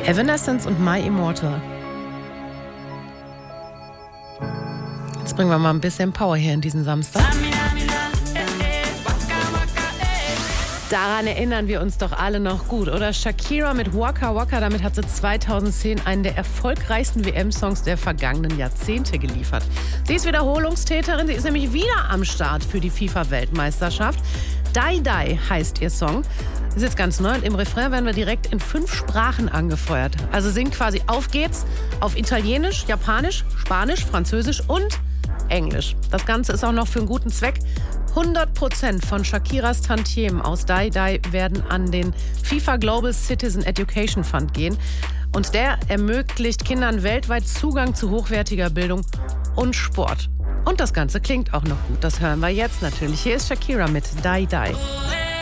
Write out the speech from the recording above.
Evanescence und My Immortal. Jetzt bringen wir mal ein bisschen Power hier in diesen Samstag. Daran erinnern wir uns doch alle noch gut, oder? Shakira mit Waka Waka, damit hat sie 2010 einen der erfolgreichsten WM-Songs der vergangenen Jahrzehnte geliefert. Sie ist Wiederholungstäterin, sie ist nämlich wieder am Start für die FIFA-Weltmeisterschaft. Die Die heißt ihr Song. Das ist jetzt ganz neu und im Refrain werden wir direkt in 5 Sprachen angefeuert. Also singt quasi Auf geht's auf Italienisch, Japanisch, Spanisch, Französisch und Englisch. Das Ganze ist auch noch für einen guten Zweck. 100% von Shakiras Tantiemen aus Die Die werden an den FIFA Global Citizen Education Fund gehen. Und der ermöglicht Kindern weltweit Zugang zu hochwertiger Bildung und Sport. Und das Ganze klingt auch noch gut. Das hören wir jetzt natürlich. Hier ist Shakira mit Die Die.